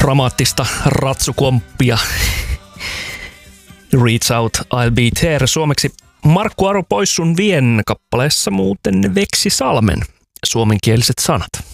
dramaattista ratsukomppia. Reach Out, I'll Be There. Suomeksi Markku Aro pois sun vien kappaleessa muuten veksi Salmen suomenkieliset sanat.